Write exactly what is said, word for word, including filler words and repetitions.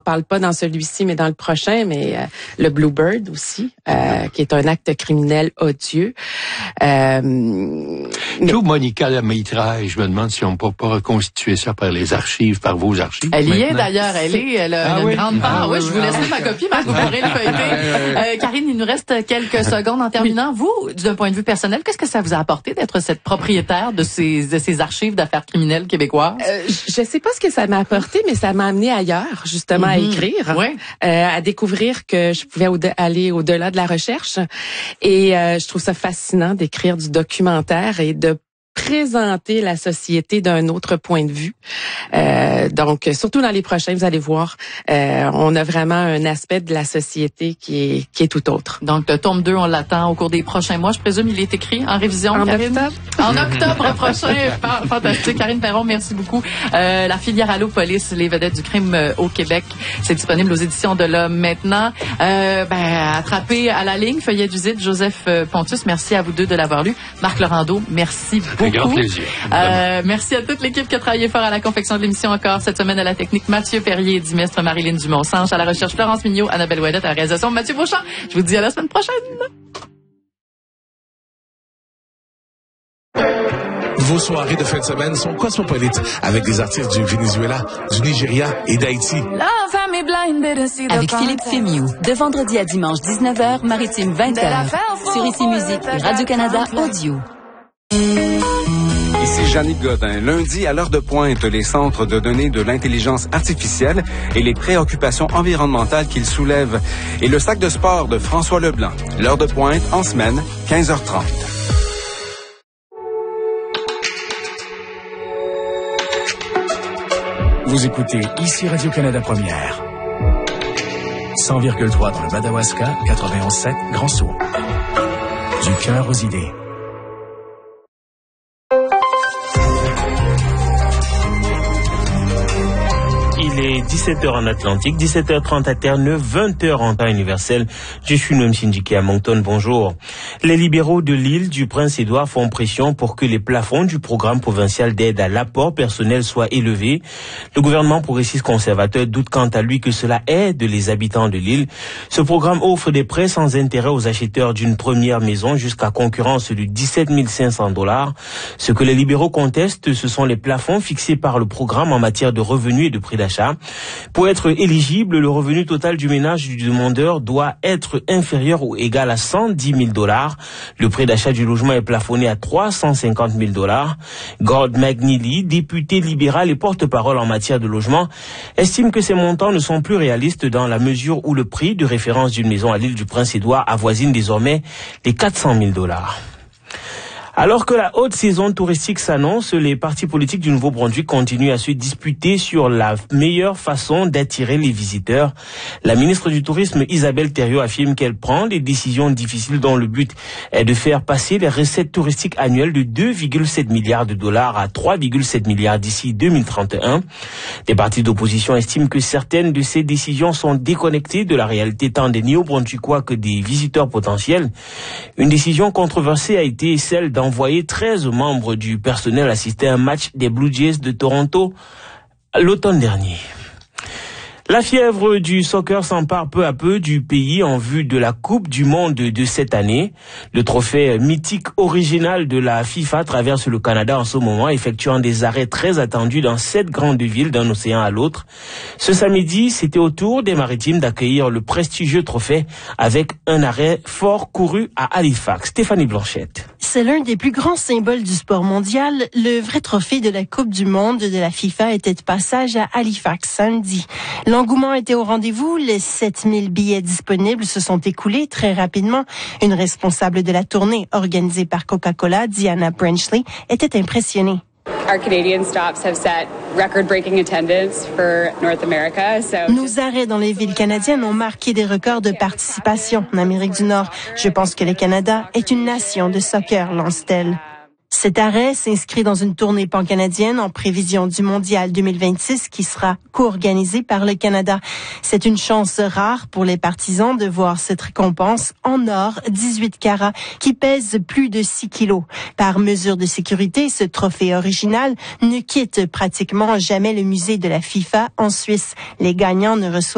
parle pas dans celui-ci, mais dans le prochain, mais euh, le Bluebird aussi, euh, qui est un acte criminel odieux. Euh, mais... Tout Monica Lemaitre, je me demande si on ne peut pas reconstituer ça par les archives, par vos archives. Elle y maintenant. est d'ailleurs, elle est, elle a ah, une oui. grande part. Ah, oui, oui, je vous laisse ah, ma copie, Marc, vous pourrez le feuilleter. Euh, Karine, il nous reste quelques secondes en terminant. Vous, d'un point de vue personnel, qu'est-ce que ça vous a apporté d'être cette propriétaire de ces, de ces archives d'affaires criminelles québécoises? Euh, je sais pas ce que ça m'a apporté, mais ça m'a amené ailleurs, justement, mm-hmm. à écrire, ouais. euh, à découvrir que je pouvais au- aller au-delà de la recherche. Et euh, je trouve ça fascinant d'écrire du documentaire et de présenter la société d'un autre point de vue. Euh, donc, surtout dans les prochains, vous allez voir, euh, on a vraiment un aspect de la société qui est qui est tout autre. Donc, le tome deux, on l'attend au cours des prochains mois. Je présume il est écrit en révision, en Karine? octobre. En octobre prochain. Fantastique. Karine Perron, merci beaucoup. Euh, la filière Allo Police, les vedettes du crime euh, au Québec. C'est disponible aux éditions de l'Homme maintenant. Euh, ben, attrapé à la ligne, feuillet du zip, Joseph euh, Pontus, merci à vous deux de l'avoir lu. Marc Laurando, merci beaucoup. Un grand plaisir. Euh, merci à toute l'équipe qui a travaillé fort à la confection de l'émission encore cette semaine à la technique. Mathieu Perrier, Dimestre, Marilyn Dumont-Sanche, à la recherche Florence Mignot, Annabelle Ouellette, à la réalisation Mathieu Beauchamp. Je vous dis à la semaine prochaine. Vos soirées de fin de semaine sont cosmopolites avec des artistes du Venezuela, du Nigeria et d'Haïti. Avec Philippe Fémiou, de vendredi à dimanche dix-neuf heures, Maritime vingt heures, sur Ici Musique et Radio-Canada Audio. Ici Jannick Godin. Lundi, à l'heure de pointe, les centres de données de l'intelligence artificielle et les préoccupations environnementales qu'ils soulèvent. Et le sac de sport de François Leblanc. L'heure de pointe, en semaine, quinze heures trente. Vous écoutez Ici Radio-Canada Première. cent virgule trois dans le Madawaska, quatre-vingt-onze sept Grand Sault. Du cœur aux idées. Il est dix-sept heures en Atlantique, dix-sept heures trente à Terre-Neuve, vingt heures en temps universel. Je suis Noam Sindiki à Moncton, bonjour. Les libéraux de l'île du Prince-Édouard font pression pour que les plafonds du programme provincial d'aide à l'apport personnel soient élevés. Le gouvernement progressiste conservateur doute quant à lui que cela aide les habitants de l'île. Ce programme offre des prêts sans intérêt aux acheteurs d'une première maison jusqu'à concurrence de dix-sept mille cinq cents dollars. Ce que les libéraux contestent, ce sont les plafonds fixés par le programme en matière de revenus et de prix d'achat. Pour être éligible, le revenu total du ménage du demandeur doit être inférieur ou égal à cent dix mille dollars. Le prix d'achat du logement est plafonné à trois cent cinquante mille dollars. Gord McNeely, député libéral et porte-parole en matière de logement, estime que ces montants ne sont plus réalistes dans la mesure où le prix de référence d'une maison à l'île du Prince-Édouard avoisine désormais les quatre cent mille dollars. Alors que la haute saison touristique s'annonce, les partis politiques du Nouveau-Brunswick continuent à se disputer sur la meilleure façon d'attirer les visiteurs. La ministre du Tourisme, Isabelle Thériault, affirme qu'elle prend des décisions difficiles dont le but est de faire passer les recettes touristiques annuelles de deux virgule sept milliards de dollars à trois virgule sept milliards d'ici deux mille trente et un. Les partis d'opposition estiment que certaines de ces décisions sont déconnectées de la réalité tant des Néo-Brunswickois que des visiteurs potentiels. Une décision controversée a été celle d'un envoyé treize membres du personnel assister à un match des Blue Jays de Toronto l'automne dernier. La fièvre du soccer s'empare peu à peu du pays en vue de la Coupe du Monde de cette année. Le trophée mythique original de la FIFA traverse le Canada en ce moment, effectuant des arrêts très attendus dans sept grandes villes d'un océan à l'autre. Ce samedi, c'était au tour des Maritimes d'accueillir le prestigieux trophée avec un arrêt fort couru à Halifax. Stéphanie Blanchette. C'est l'un des plus grands symboles du sport mondial. Le vrai trophée de la Coupe du Monde de la FIFA était de passage à Halifax samedi. L'engouement était au rendez-vous. Les sept mille billets disponibles se sont écoulés très rapidement. Une responsable de la tournée organisée par Coca-Cola, Diana Brenchley, était impressionnée. Nos arrêts dans les villes canadiennes ont marqué des records de participation en Amérique du Nord. Je pense que le Canada est une nation de soccer, lance-t-elle. Cet arrêt s'inscrit dans une tournée pan-canadienne en prévision du Mondial deux mille vingt-six qui sera co-organisé par le Canada. C'est une chance rare pour les partisans de voir cette récompense en or dix-huit carats qui pèse plus de six kilos. Par mesure de sécurité, ce trophée original ne quitte pratiquement jamais le musée de la FIFA en Suisse. Les gagnants ne reçoivent